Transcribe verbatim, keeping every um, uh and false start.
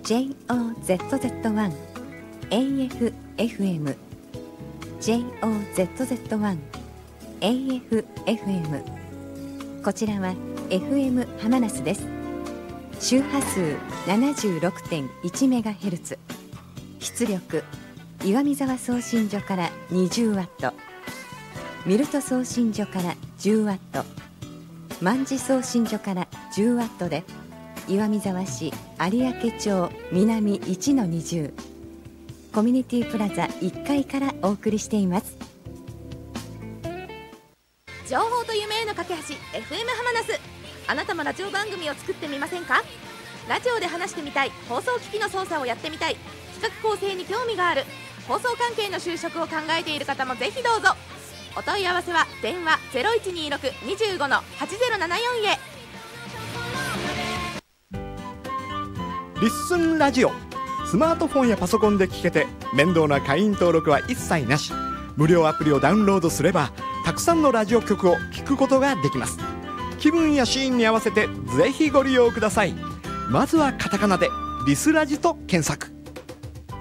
ジェイオーゼットゼットワン エーエフエフエム ジェイオーゼットゼットワン エーエフエフエム こちらは エフエム ハマナスです。周波数 ななじゅうろくてんいちメガヘルツ、 出力岩見沢送信所からにじゅうワット、ミルト送信所からじゅうワット、万事送信所からじゅうワットで、岩見沢市有明町南 いちのにじゅう コミュニティプラザいっかいからお送りしています。 情報と夢への架け橋 エフエム ハマナス。あなたもラジオ番組を作ってみませんか？ラジオで話してみたい、放送機器の操作をやってみたい、企画構成に興味がある、放送関係の就職を考えている方もぜひどうぞ。お問い合わせは電話 ゼロいちにーろく にじゅうご はちゼロななよん へ。 リッスンラジオ、スマートフォンやパソコンで聞けて面倒な会員登録は一切なし。無料アプリをダウンロードすればたくさんのラジオ局を聞くことができます。気分やシーンに合わせてぜひご利用ください。まずはカタカナでリスラジと検索。